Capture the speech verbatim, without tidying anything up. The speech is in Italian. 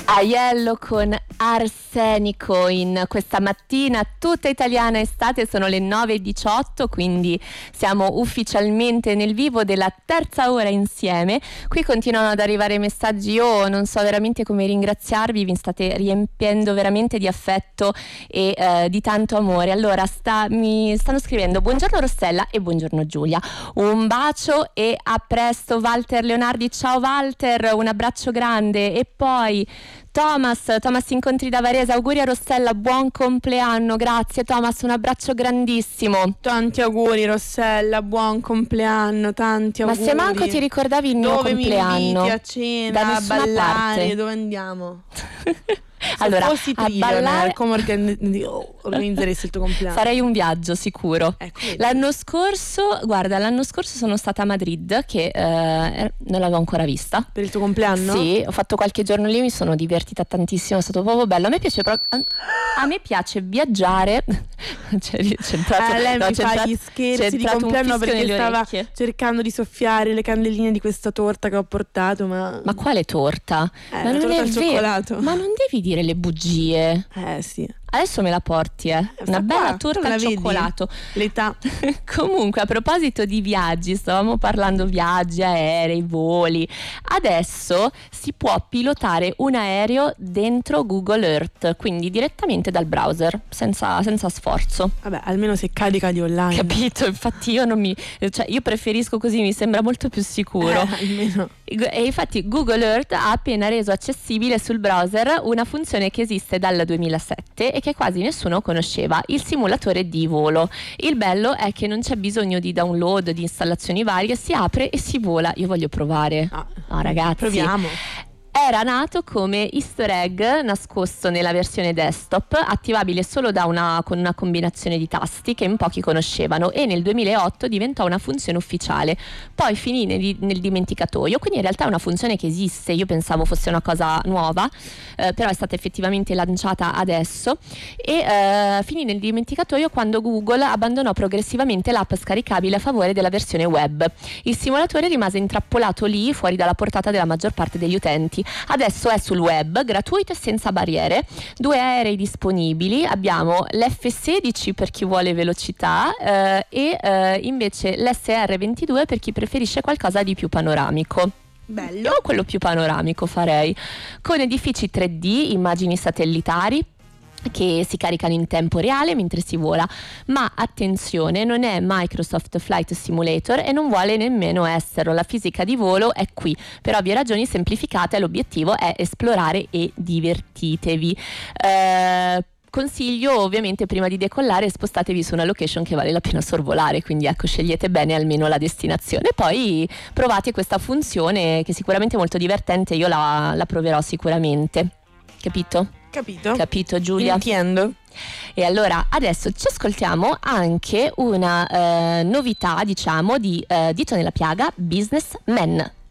Aiello con Arsenico in questa mattina tutta italiana estate, sono le nove e diciotto, quindi siamo ufficialmente nel vivo della terza ora insieme. Qui continuano ad arrivare messaggi, io non so veramente come ringraziarvi, vi state riempiendo veramente di affetto e eh, di tanto amore. Allora sta, mi stanno scrivendo: buongiorno Rossella e buongiorno Giulia, un bacio e a presto. Walter Leonardi, ciao Walter, un abbraccio grande. E poi Thomas, Thomas Incontri da Varese, auguri a Rossella, buon compleanno. Grazie Thomas, un abbraccio grandissimo. Tanti auguri Rossella, buon compleanno, tanti auguri. Ma se manco ti ricordavi il dove mio compleanno? Dove mi inviti a cena, da a ballare, parte. Dove andiamo? Se allora, fossi a trillionaire, ballare... come organi- organizzeresti il tuo compleanno? Farei un viaggio sicuro. Ecco, l'anno scorso, guarda, l'anno scorso sono stata a Madrid, che eh, non l'avevo ancora vista. Per il tuo compleanno? Sì, ho fatto qualche giorno lì, mi sono divertita tantissimo, è stato proprio bello. A me piace proprio, a me piace viaggiare. C'è, c'è entrato, eh, lei no, mi c'è fa entrato, gli scherzi di compleanno perché stava orecchie. cercando di soffiare le candeline di questa torta che ho portato, ma ma quale torta? Eh, ma la non torta è al vero. cioccolato. Ma non devi dire le bugie. Eh sì. Adesso me la porti, eh. eh Una bella qua, torta al cioccolato. L'età. Comunque, a proposito di viaggi, stavamo parlando viaggi, aerei, voli. Adesso si può pilotare un aereo dentro Google Earth, quindi direttamente dal browser, senza, senza sforzo. Vabbè, almeno se cadi cadi online. Capito? Infatti io non mi, cioè io preferisco così, mi sembra molto più sicuro. Eh, almeno. E infatti Google Earth ha appena reso accessibile sul browser una funzione che esiste dal duemilasette e che quasi nessuno conosceva: il simulatore di volo. Il bello è che non c'è bisogno di download, di installazioni varie, si apre e si vola. Io voglio provare. Ah, no, ragazzi, proviamo. Era nato come easter egg nascosto nella versione desktop, attivabile solo da una, con una combinazione di tasti che in pochi conoscevano, e nel duemilaotto diventò una funzione ufficiale. Poi finì nel, nel dimenticatoio, quindi in realtà è una funzione che esiste. Io pensavo fosse una cosa nuova, eh, però è stata effettivamente lanciata adesso e eh, finì nel dimenticatoio quando Google abbandonò progressivamente l'app scaricabile a favore della versione web. Il simulatore rimase intrappolato lì, fuori dalla portata della maggior parte degli utenti. Adesso è sul web, gratuito e senza barriere. Due aerei disponibili, abbiamo l'F sedici per chi vuole velocità eh, e eh, invece l'S R ventidue per chi preferisce qualcosa di più panoramico. Bello. Io quello più panoramico farei, con edifici tre D, immagini satellitari che si caricano in tempo reale mentre si vola. Ma attenzione, non è Microsoft Flight Simulator e non vuole nemmeno esserlo. La fisica di volo è qui, per ovvie ragioni semplificate, l'obiettivo è esplorare e divertitevi. Eh, Consiglio ovviamente, prima di decollare, spostatevi su una location che vale la pena sorvolare, quindi ecco, scegliete bene almeno la destinazione, poi provate questa funzione che sicuramente è molto divertente. Io la, la proverò sicuramente. Capito? Capito? Capito Giulia? Intendo. E allora adesso ci ascoltiamo anche una eh, novità, diciamo, di eh, Dito nella piaga, Business Man.